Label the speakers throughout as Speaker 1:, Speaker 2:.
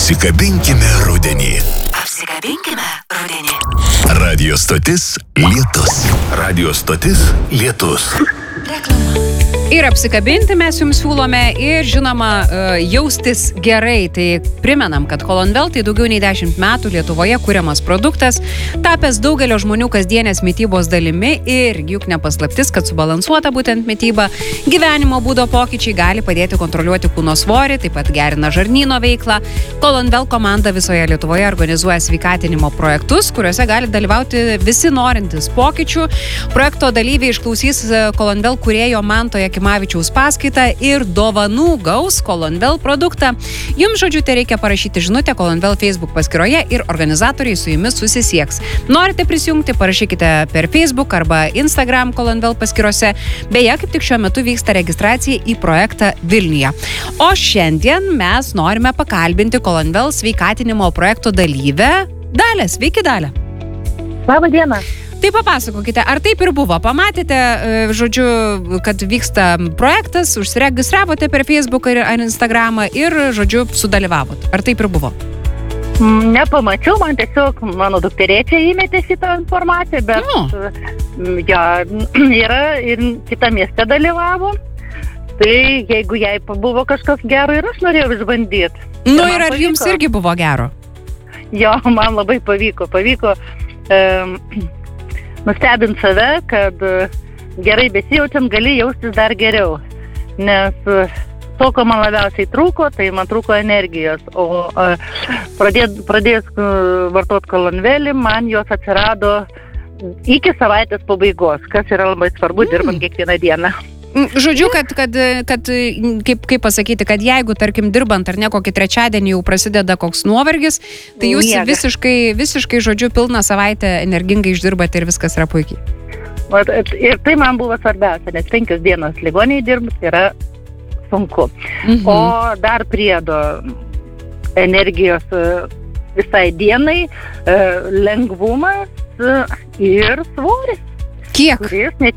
Speaker 1: Apsikabinkime rudenį.
Speaker 2: Apsikabinkime rudenį.
Speaker 1: Radio stotis Lietus. Radio stotis Lietus.
Speaker 2: Reklama.
Speaker 3: Ir apsikabinti mes jums siūlome ir, žinoma, jaustis gerai. Tai primenam, kad Kolonvel tai daugiau nei 10 metų Lietuvoje kuriamas produktas, tapęs daugelio žmonių kasdienės mitybos dalimi ir juk nepaslaptis, kad subalansuota būtent mityba, gyvenimo būdo pokyčiai gali padėti kontroliuoti kūno svorį, taip pat gerina žarnyno veiklą. Kolonvel komanda visoje Lietuvoje organizuoja sveikatinimo projektus, kuriuose gali dalyvauti visi norintys pokyčių. Projekto dalyviai išklausys Kolonvel kūrėjo Manto Jakimavičiaus paskaitą ir dovanų gaus Kolonvel produktą. Jums, žodžiu, tai reikia parašyti žinutę Kolonvel Facebook paskyroje ir organizatoriai su jumis susisieks. Norite prisijungti, parašykite per Facebook arba Instagram Kolonvel paskyrose. Beje, kaip tik šiuo metu vyksta registracija į projektą Vilniuje. O šiandien mes norime pakalbinti Kolonvel sveikatinimo projekto dalyvę Dalę. Sveiki, Dalę.
Speaker 4: Labą dieną.
Speaker 3: Tai papasakokite, ar taip ir buvo? Pamatėte, žodžiu, kad vyksta projektas, užsiregistravote per Facebooką ar Instagramą ir, žodžiu, sudalyvavot. Ar taip ir buvo?
Speaker 4: Nepamačiau, man tiesiog mano dukterėčia įmetė šitą informaciją, bet yra ir kitą miestę dalyvavo. Tai jeigu jai buvo kažkas gero ir aš norėjau išbandyti.
Speaker 3: Nu ir ar jums irgi buvo gero?
Speaker 4: Jo, man labai pavyko nustebint save, kad gerai besijaučiant gali jaustis dar geriau. Nes to, ko man labiausiai trūko, tai man trūko energijos. O pradėjus vartot Kolonvelį, man jos atsirado iki savaitės pabaigos, kas yra labai svarbu dirbant kiekvieną dieną.
Speaker 3: Žodžiu, kad kaip pasakyti, kad jeigu, tarkim, dirbant ar ne kokį trečiadienį jau prasideda koks nuovargis, tai jūs visiškai, žodžiu, pilną savaitę energingai išdirbate ir viskas yra puikiai.
Speaker 4: Ir tai man buvo svarbiausia, nes 5 dienos ligoninėje dirbti yra sunku. O dar priedo energijos visai dienai, lengvumas ir svoris.
Speaker 3: Kiek?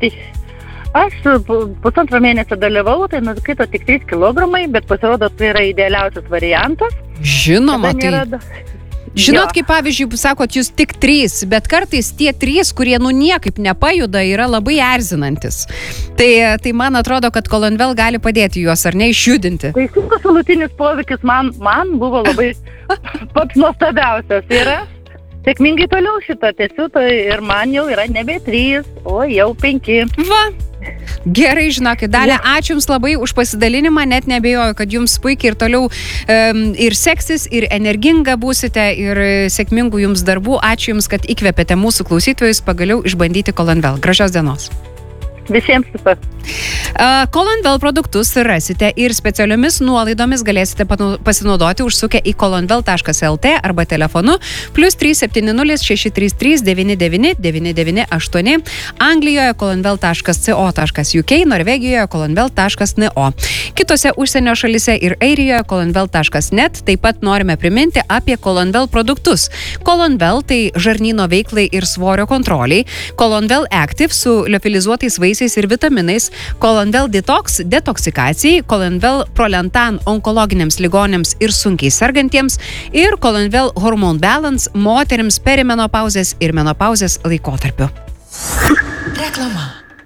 Speaker 4: Aš 1,5 mėnesio dalyvau, tai nukrito tik 3 kilogramai, bet pasirodo, tai yra idealiausias variantas.
Speaker 3: Žinoma, Žinot, kaip pavyzdžiui, sakot, jūs tik 3, bet kartais tie 3, kurie niekaip nepajuda, yra labai erzinantis. Tai man atrodo, kad Kolonvel gali padėti juos, ar ne, išjudinti.
Speaker 4: Tai sunkus šalutinis poveikis man buvo labai pats nuostabiausias. Yra sėkmingai toliau šitą tęsiu, ir man jau yra nebe 3, o jau 5.
Speaker 3: Va. Gerai, žinokit, Dalė, ačiū Jums labai už pasidalinimą, net neabejoju, kad Jums puikiai ir toliau ir seksis, ir energinga būsite, ir sėkmingų Jums darbų. Ačiū Jums, kad įkvėpėte mūsų klausytojus pagaliau išbandyti Kolonvel. Gražios dienos.
Speaker 4: Visiems taip pat.
Speaker 3: Kolonvel produktus rasite ir specialiomis nuolaidomis galėsite pasinaudoti užsukę į kolonvel.lt arba telefonu +3 70 633 99 998, Anglijoje kolonvel.co.uk, Norvegijoje kolonvel.no. Kitose užsienio šalise ir Airijoje kolonvel.net. Taip pat norime priminti apie Kolonvel produktus. Kolonvel tai žarnyno veiklai ir svorio kontroliai, Kolonvel Active su liofilizuotais vaisiais ir vitaminais, Kolonvel Detox detoksikacijai, Kolonvel Prolentan onkologiniams ligonėms ir sunkiai sergantiems ir Kolonvel Hormone Balance moterims perimenopauzės ir menopauzės laikotarpiu.
Speaker 2: Reklama.